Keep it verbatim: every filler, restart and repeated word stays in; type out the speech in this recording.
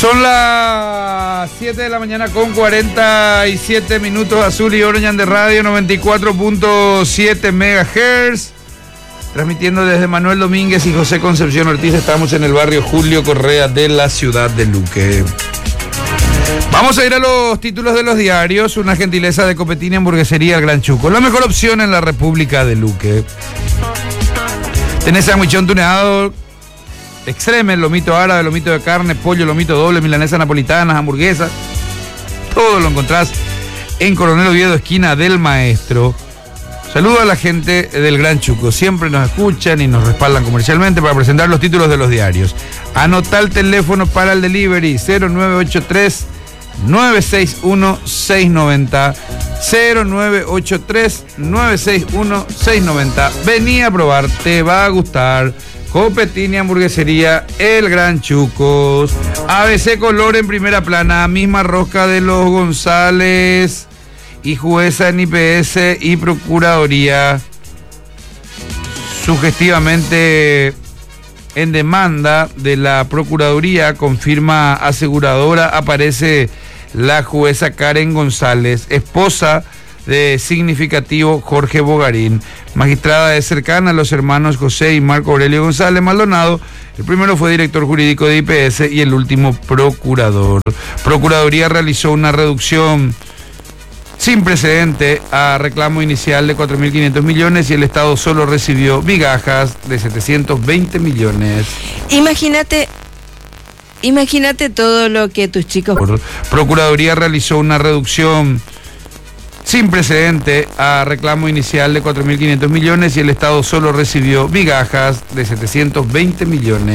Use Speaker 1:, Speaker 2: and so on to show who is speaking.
Speaker 1: Son las siete de la mañana con cuarenta y siete minutos. Azul y Oroñan de Radio noventa y cuatro punto siete megahertz. Transmitiendo desde Manuel Domínguez y José Concepción Ortiz. Estamos en el barrio Julio Correa de la ciudad de Luque. Vamos a ir a los títulos de los diarios. Una gentileza de Copetín y Hamburguesería El Gran Chuco. La mejor opción en la República de Luque. Tenés sandwichón tuneado extreme, lomito árabe, lomito de carne, pollo, lomito doble, milanesas napolitanas, hamburguesas. Todo lo encontrás en Coronel Oviedo, esquina del Maestro. Saludo a la gente del Gran Chuco. Siempre nos escuchan y nos respaldan comercialmente para presentar los títulos de los diarios. Anotá el teléfono para el delivery cero nueve ocho tres, nueve seis uno, seis nueve cero. cero nueve ocho tres, nueve seis uno, seis nueve cero. Vení a probar, te va a gustar. Copetín y Hamburguesería El Gran Chucos. A B C Color en primera plana. Misma rosca de los González. Y jueza en I P S y Procuraduría. Sugestivamente en demanda de la Procuraduría, confirma aseguradora, aparece la jueza Karen González, esposa de significativo Jorge Bogarín, magistrada de cercana a los hermanos José y Marco Aurelio González Maldonado. El primero fue director jurídico de I P S y el último procurador. Procuraduría realizó una reducción sin precedente a reclamo inicial de cuatro mil quinientos millones y el Estado solo recibió migajas de setecientos veinte millones.
Speaker 2: Imagínate, imagínate todo lo que tus chicos...
Speaker 1: Procuraduría realizó una reducción sin precedente a reclamo inicial de cuatro mil quinientos millones y el Estado solo recibió migajas de setecientos veinte millones.